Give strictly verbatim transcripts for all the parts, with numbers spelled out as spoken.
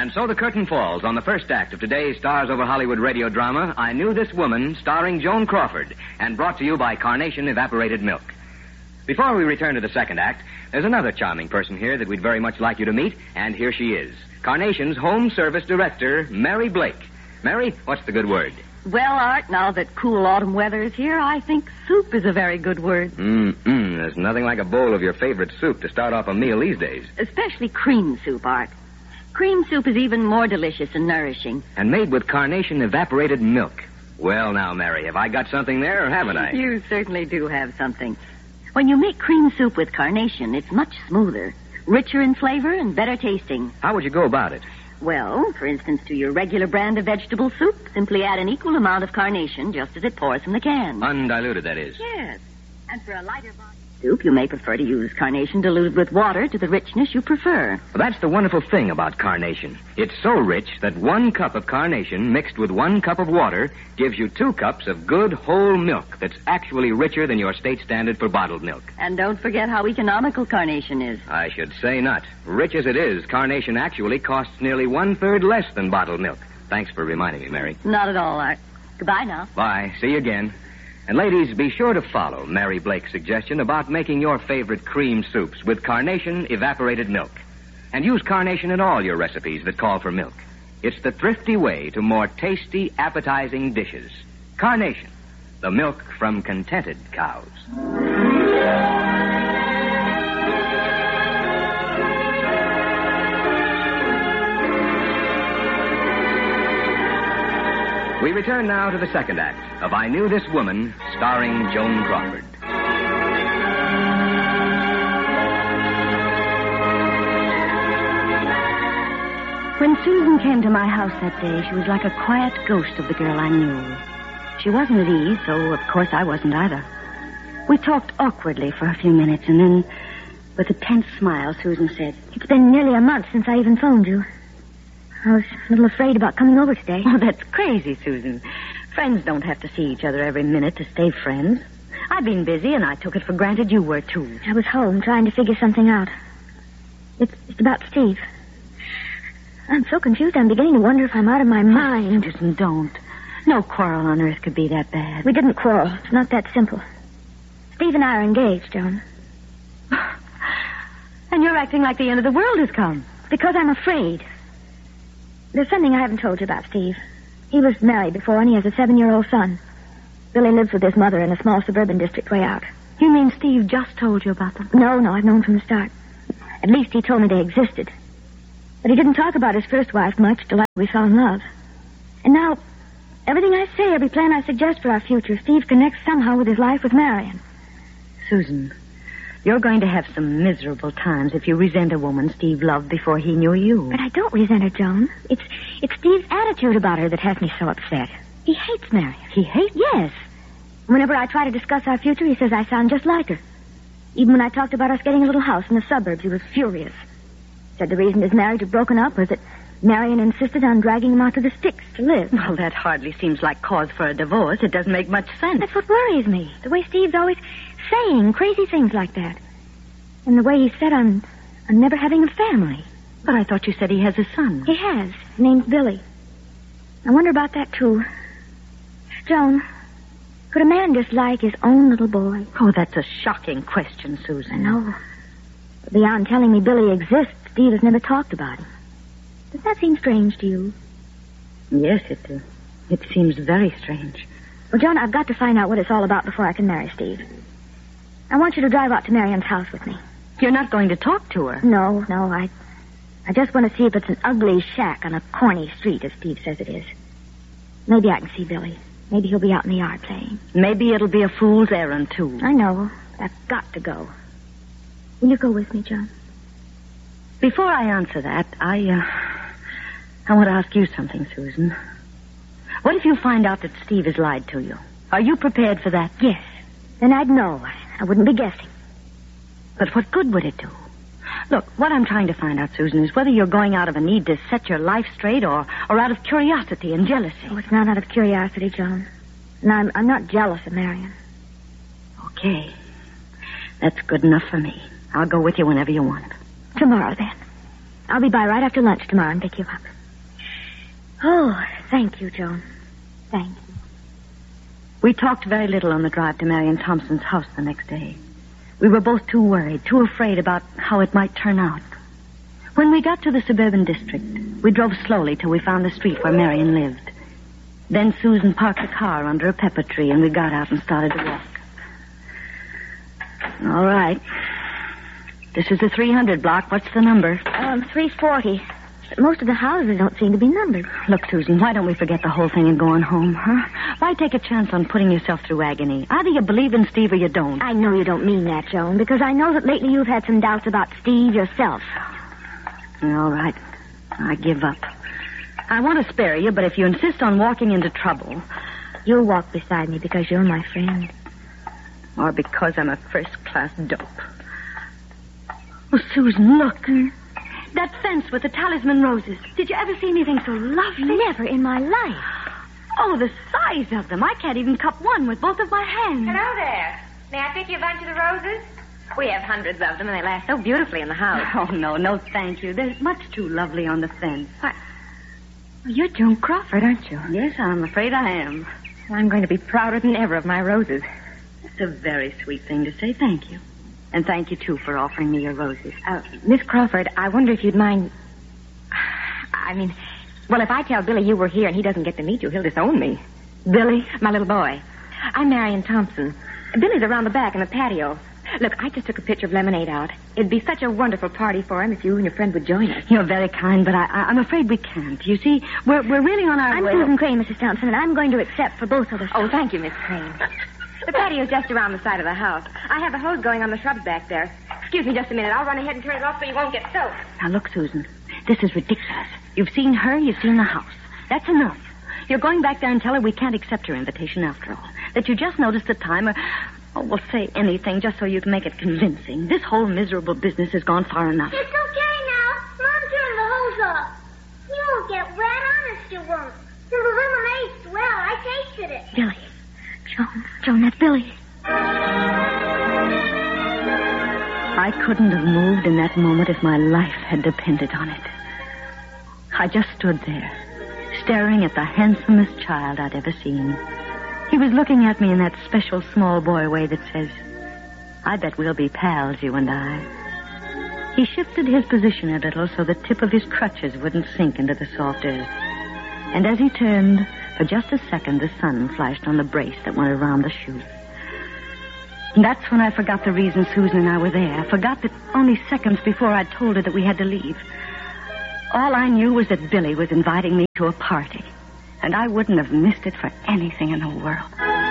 And so the curtain falls on the first act of today's Stars Over Hollywood radio drama, I Knew This Woman, starring Joan Crawford, and brought to you by Carnation Evaporated Milk. Before we return to the second act, there's another charming person here that we'd very much like you to meet, and here she is. Carnation's Home Service Director, Mary Blake. Mary, what's the good word? Well, Art, now that cool autumn weather is here, I think soup is a very good word. Mm-mm. There's nothing like a bowl of your favorite soup to start off a meal these days. Especially cream soup, Art. Cream soup is even more delicious and nourishing. And made with Carnation Evaporated Milk. Well, now, Mary, have I got something there, or haven't I? You certainly do have something. When you make cream soup with Carnation, it's much smoother, richer in flavor, and better tasting. How would you go about it? Well, for instance, to your regular brand of vegetable soup, simply add an equal amount of Carnation just as it pours from the can. Undiluted, that is. Yes. And for a lighter body soup, you may prefer to use Carnation diluted with water to the richness you prefer. Well, that's the wonderful thing about Carnation. It's so rich that one cup of Carnation mixed with one cup of water gives you two cups of good whole milk that's actually richer than your state standard for bottled milk. And don't forget how economical Carnation is. I should say not. Rich as it is, Carnation actually costs nearly one-third less than bottled milk. Thanks for reminding me, Mary. Not at all, Art. Goodbye now. Bye. See you again. And ladies, be sure to follow Mary Blake's suggestion about making your favorite cream soups with Carnation Evaporated Milk. And use Carnation in all your recipes that call for milk. It's the thrifty way to more tasty, appetizing dishes. Carnation, the milk from contented cows. We return now to the second act of I Knew This Woman, starring Joan Crawford. When Susan came to my house that day, she was like a quiet ghost of the girl I knew. She wasn't at ease, so of course I wasn't either. We talked awkwardly for a few minutes, and then, with a tense smile, Susan said, "It's been nearly a month since I even phoned you. I was a little afraid about coming over today." "Oh, that's crazy, Susan. Friends don't have to see each other every minute to stay friends. I've been busy, and I took it for granted you were, too." I was home trying to figure something out. It's, it's about Steve. I'm so confused, I'm beginning to wonder if I'm out of my mind. Oh, Susan, don't. No quarrel on earth could be that bad. We didn't quarrel. It's not that simple. Steve and I are engaged, Joan. And you're acting like the end of the world has come. Because I'm afraid. There's something I haven't told you about Steve. He was married before, and he has a seven-year-old son. Billy lives with his mother in a small suburban district way out. You mean Steve just told you about them? No, no, I've known from the start. At least he told me they existed. But he didn't talk about his first wife much till after we fell in love. And now, everything I say, every plan I suggest for our future, Steve connects somehow with his life with Marion. Susan, you're going to have some miserable times if you resent a woman Steve loved before he knew you. But I don't resent her, Joan. It's it's Steve's attitude about her that has me so upset. He hates Marion. He hates? Yes. Whenever I try to discuss our future, he says I sound just like her. Even when I talked about us getting a little house in the suburbs, he was furious. Said the reason his marriage had broken up was that Marion insisted on dragging him out to the sticks to live. Well, that hardly seems like cause for a divorce. It doesn't make much sense. That's what worries me. The way Steve's always saying crazy things like that. And the way he said on, on never having a family. But I thought you said he has a son. He has. His name's Billy. I wonder about that, too. Joan, could a man dislike his own little boy? Oh, that's a shocking question, Susan. I know. But beyond telling me Billy exists, Steve has never talked about him. Does that seem strange to you? Yes, it uh, it seems very strange. Well, Joan, I've got to find out what it's all about before I can marry Steve. I want you to drive out to Marion's house with me. You're not going to talk to her? No, no, I... I just want to see if it's an ugly shack on a corny street, as Steve says it is. Maybe I can see Billy. Maybe he'll be out in the yard playing. Maybe it'll be a fool's errand, too. I know. I've got to go. Will you go with me, John? Before I answer that, I, uh... I want to ask you something, Susan. What if you find out that Steve has lied to you? Are you prepared for that? Yes. Then I'd know. I wouldn't be guessing. But what good would it do? Look, what I'm trying to find out, Susan, is whether you're going out of a need to set your life straight or, or out of curiosity and jealousy. Oh, it's not out of curiosity, John. And I'm, I'm not jealous of Marion. Okay. That's good enough for me. I'll go with you whenever you want. Tomorrow, then. I'll be by right after lunch tomorrow and pick you up. Oh, thank you, Joan. Thank you. We talked very little on the drive to Marion Thompson's house the next day. We were both too worried, too afraid about how it might turn out. When we got to the suburban district, we drove slowly till we found the street where Marion lived. Then Susan parked the car under a pepper tree, and we got out and started to walk. All right. This is the three hundred block. What's the number? Um, three forty. Most of the houses don't seem to be numbered. Look, Susan, why don't we forget the whole thing and go on home, huh? Why take a chance on putting yourself through agony? Either you believe in Steve or you don't. I know you don't mean that, Joan, because I know that lately you've had some doubts about Steve yourself. All right. I give up. I want to spare you, but if you insist on walking into trouble... You'll walk beside me because you're my friend. Or because I'm a first-class dope. Oh, Susan, look. Hmm? That fence with the talisman roses. Did you ever see anything so lovely? Never in my life. Oh, the size of them. I can't even cup one with both of my hands. Hello there. May I pick you a bunch of the roses? We have hundreds of them, and they last so beautifully in the house. Oh, no, no, thank you. There's much too lovely on the fence. What? Well, you're Joan Crawford, aren't you? Yes, I'm afraid I am. Well, I'm going to be prouder than ever of my roses. It's a very sweet thing to say. Thank you. And thank you, too, for offering me your roses. Uh, Miss Crawford, I wonder if you'd mind... I mean, well, if I tell Billy you were here and he doesn't get to meet you, he'll disown me. Billy? My little boy. I'm Marion Thompson. Billy's around the back in the patio. Look, I just took a pitcher of lemonade out. It'd be such a wonderful party for him if you and your friend would join us. You're very kind, but I, I, I'm afraid we can't. You see, we're we're really on our I'm way... I'm Susan Crane, Missus Thompson, and I'm going to accept for both of us. Oh, thank you, Miss Crane. The patio's just around the side of the house. I have the hose going on the shrubs back there. Excuse me just a minute. I'll run ahead and turn it off so you won't get soaked. Now, look, Susan. This is ridiculous. You've seen her, you've seen the house. That's enough. You're going back there and tell her we can't accept her invitation after all. That you just noticed the time or... Oh, well, say anything just so you can make it convincing. This whole miserable business has gone far enough. It's okay now. Mom turned the hose off. You won't get wet, honest you won't. The lemonade's swell. I tasted it. Billy. Joan. Joan, that's Billy. I couldn't have moved in that moment if my life had depended on it. I just stood there, staring at the handsomest child I'd ever seen. He was looking at me in that special small boy way that says, I bet we'll be pals, you and I. He shifted his position a little so the tip of his crutches wouldn't sink into the soft earth. And as he turned, for just a second, the sun flashed on the brace that went around the shoe. And that's when I forgot the reason Susan and I were there. I forgot that only seconds before I'd told her that we had to leave. All I knew was that Billy was inviting me to a party. And I wouldn't have missed it for anything in the world.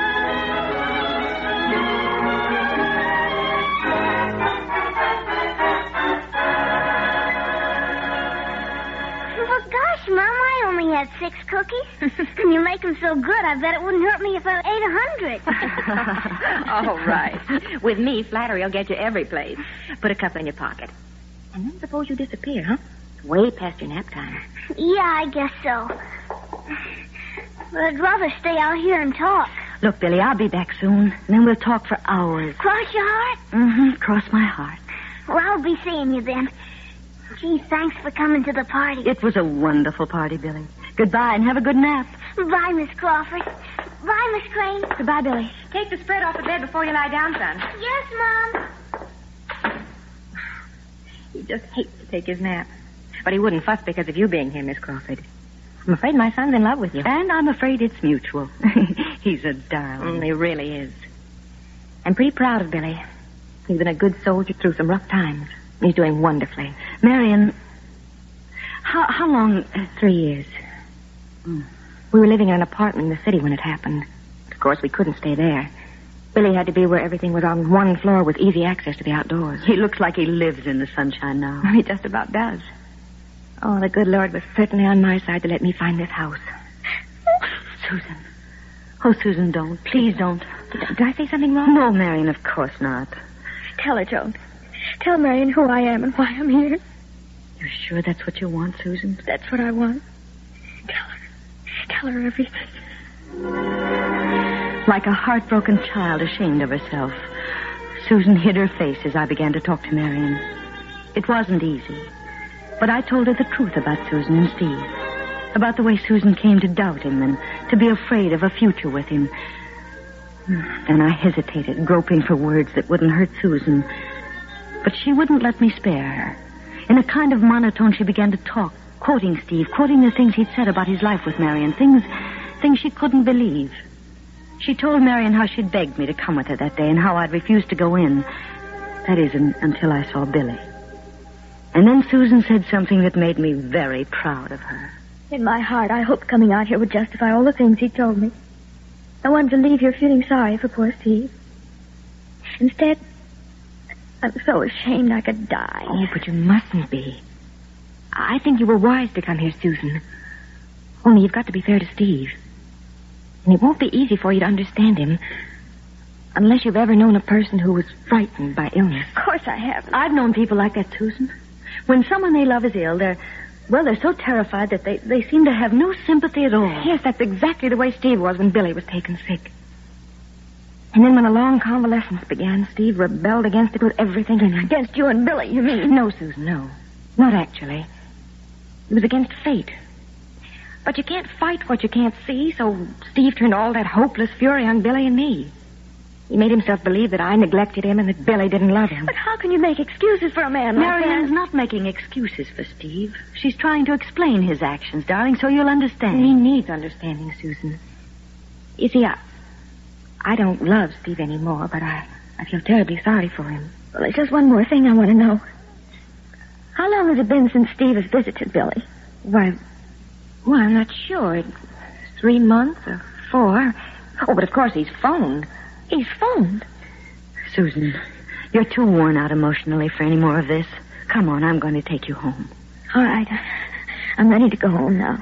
Well, gosh, Mom, I only had six cookies. And you make them so good, I bet it wouldn't hurt me if I ate a hundred. All right. With me, flattery will get you every place. Put a cup in your pocket. And then suppose you disappear, huh? Way past your nap time. Yeah, I guess so. But I'd rather stay out here and talk. Look, Billy, I'll be back soon. And then we'll talk for hours. Cross your heart? Mm-hmm, cross my heart. Well, I'll be seeing you then. Gee, thanks for coming to the party. It was a wonderful party, Billy. Goodbye and have a good nap. Bye, Miss Crawford. Bye, Miss Crane. Goodbye, Billy. Take the spread off the bed before you lie down, son. Yes, Mom. He just hates to take his nap. But he wouldn't fuss because of you being here, Miss Crawford. I'm afraid my son's in love with you. And I'm afraid it's mutual. He's a darling. Mm, he really is. I'm pretty proud of Billy. He's been a good soldier through some rough times. He's doing wonderfully. Marion, how how long? Uh, three years. Mm. We were living in an apartment in the city when it happened. Of course, we couldn't stay there. Billy had to be where everything was on one floor with easy access to the outdoors. He looks like he lives in the sunshine now. He just about does. Oh, the good Lord was certainly on my side to let me find this house. Susan. Oh, Susan, don't. Please don't. Did, did I say something wrong? No, Marion, of course not. Tell her, Joan. Tell Marion who I am and why I'm here. You're sure that's what you want, Susan? That's what I want. Tell her. Tell her everything. Like a heartbroken child ashamed of herself, Susan hid her face as I began to talk to Marion. It wasn't easy. But I told her the truth about Susan and Steve. about the way Susan came to doubt him and to be afraid of a future with him. Then I hesitated, groping for words that wouldn't hurt Susan. But she wouldn't let me spare her. In a kind of monotone, she began to talk, quoting Steve, quoting the things he'd said about his life with Marion, things, things she couldn't believe. She told Marion how she'd begged me to come with her that day and how I'd refused to go in. That is, un- until I saw Billy. And then Susan said something that made me very proud of her. In my heart, I hoped coming out here would justify all the things he told me. I wanted to leave here feeling sorry for poor Steve. Instead, I'm so ashamed I could die. Oh, but you mustn't be. I think you were wise to come here, Susan. Only you've got to be fair to Steve. And it won't be easy for you to understand him unless you've ever known a person who was frightened by illness. Of course I haven't. I've known people like that, Susan. When someone they love is ill, they're, well, they're so terrified that they, they seem to have no sympathy at all. Yes, that's exactly the way Steve was when Billy was taken sick. And then when the long convalescence began, Steve rebelled against it with everything in him. Against you and Billy, you mean? No, Susan, no. Not actually. It was against fate. But you can't fight what you can't see, so Steve turned all that hopeless fury on Billy and me. He made himself believe that I neglected him and that Billy didn't love him. But how can you make excuses for a man like that? Marian's not making excuses for Steve. She's trying to explain his actions, darling, so you'll understand. He needs understanding, Susan. You see, I, I don't love Steve anymore, but I, I feel terribly sorry for him. Well, there's just one more thing I want to know. How long has it been since Steve has visited Billy? Why, well, I'm not sure. It's three months or four. Oh, but of course he's phoned. He's phoned. Susan, you're too worn out emotionally for any more of this. Come on, I'm going to take you home. All right. I'm ready to go home now.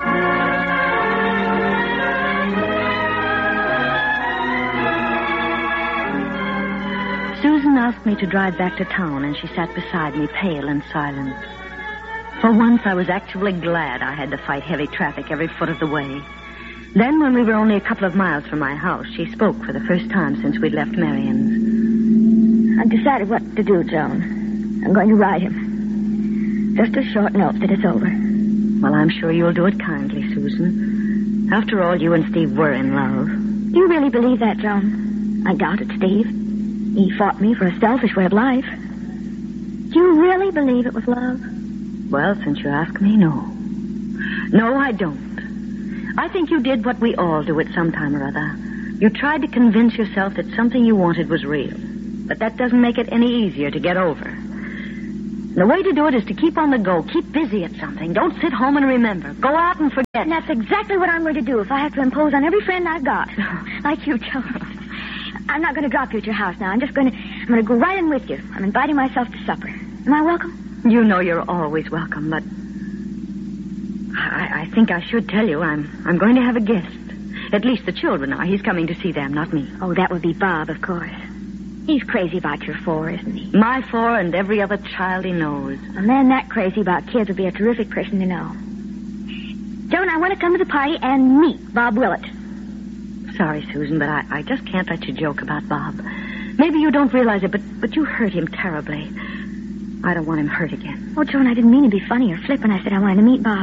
Susan asked me to drive back to town, and she sat beside me, pale and silent. For once, I was actually glad I had to fight heavy traffic every foot of the way. Then, when we were only a couple of miles from my house, she spoke for the first time since we'd left Marion's. I've decided what to do, Joan. I'm going to write him. Just a short note that it's over. Well, I'm sure you'll do it kindly, Susan. After all, you and Steve were in love. Do you really believe that, Joan? I doubted Steve. He fought me for a selfish way of life. Do you really believe it was love? Well, since you ask me, no. No, I don't. I think you did what we all do at some time or other. You tried to convince yourself that something you wanted was real. But that doesn't make it any easier to get over. The way to do it is to keep on the go. Keep busy at something. Don't sit home and remember. Go out and forget. And that's exactly what I'm going to do if I have to impose on every friend I've got. Like you, Joan. I'm not going to drop you at your house now. I'm just going to... I'm going to go right in with you. I'm inviting myself to supper. Am I welcome? You know you're always welcome, but... I, I think I should tell you I'm I'm going to have a guest. At least the children are. He's coming to see them, not me. Oh, that would be Bob, of course. He's crazy about your four, isn't he? My four and every other child he knows. A man that crazy about kids would be a terrific person to know. Joan, I want to come to the party and meet Bob Willett. Sorry, Susan, but I, I just can't let you joke about Bob. Maybe you don't realize it, but, but you hurt him terribly. I don't want him hurt again. Oh, Joan, I didn't mean to be funny or flippant. I said I wanted to meet Bob.